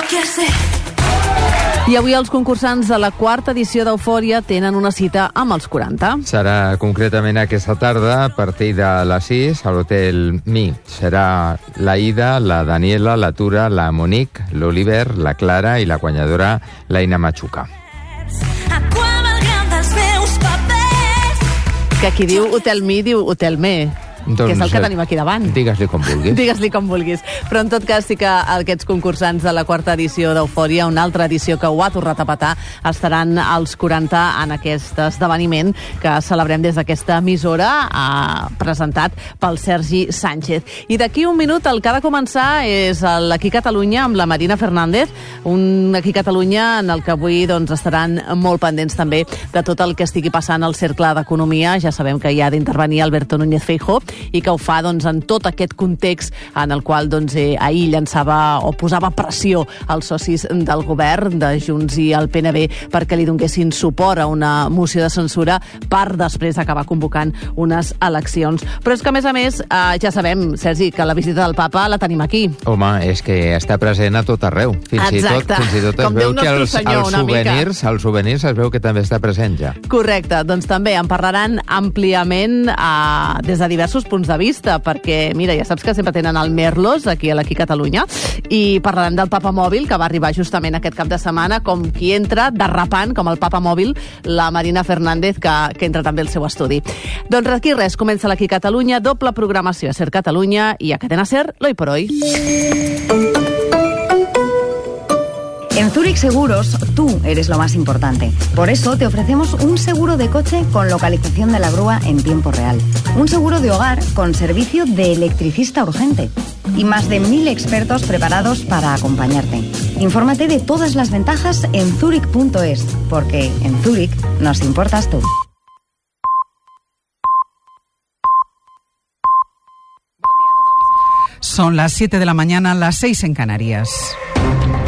I avui els concursants de la quarta edició d'Eufòria tenen una cita amb els 40. Serà concretament aquesta tarda, a partir de les 6, a l'Hotel Mi. Serà la Ida, la Daniela, la Tura, la Monique, l'Oliver, la Clara i la guanyadora, l'Aina Machuca. Que qui diu Hotel Mi diu Hotel Me. Doncs, que és el que tenim aquí davant. Digues-li com vulguis. Digues-li com vulguis. Però en tot cas sí que aquests concursants de la quarta edició d'Eufòria, una altra edició que ho ha tornat a petar, estaran als 40 en aquest esdeveniment que celebrem des d'aquesta emissora, presentat pel Sergi Sánchez. I d'aquí un minut el que ha de començar és l'Aquí Catalunya amb la Marina Fernández, un Aquí Catalunya en el que avui estaran molt pendents també de tot el que estigui passant al Cercle d'Economia. Ja sabem que hi ha d'intervenir Alberto Núñez Feijóo i que ho fa en tot aquest context en el qual ahir llançava o posava pressió als socis del govern de Junts i el PNB perquè li donessin suport a una moció de censura per després acabar convocant unes eleccions. Però és que, a més, ja sabem, Sergi, que la visita del papa la tenim aquí. Home, és que està present a tot arreu. Fins i tot es veu que els souvenirs es veu que també està present ja. Correcte, doncs també en parlaran àmpliament des de diversos punts de vista, perquè, mira, ja saps que sempre tenen el Merlos aquí a l'Aquí Catalunya, i parlaran del Papa Mòbil, que va arribar justament aquest cap de setmana, com qui entra derrapant, com el Papa Mòbil, la Marina Fernández, que entra també al seu estudi. Doncs aquí res, comença l'Aquí Catalunya, doble programació a Ser Catalunya i a Cadena Ser, l'Hoy por Hoy. En Zurich Seguros, tú eres lo más importante. Por eso te ofrecemos un seguro de coche con localización de la grúa en tiempo real. Un seguro de hogar con servicio de electricista urgente. Y más de 1000 expertos preparados para acompañarte. Infórmate de todas las ventajas en zurich.es, porque en Zurich nos importas tú. Son las 7 de la mañana, las 6 en Canarias.